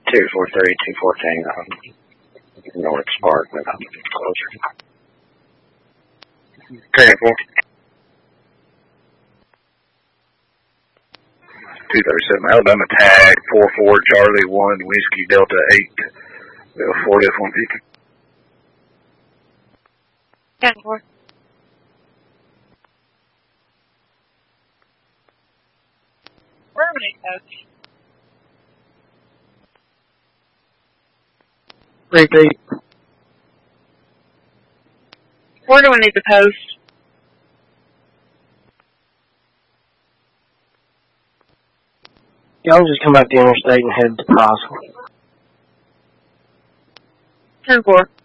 243, 214, North Spark, closer. Carry 4. 237, Alabama tag, 44, Charlie 1, Whiskey Delta 8, 40 F-150. 10-4. Where do we need post? Repeat. Where do we need the post? Y'all just come back to the interstate and head to Crossville. 10-4.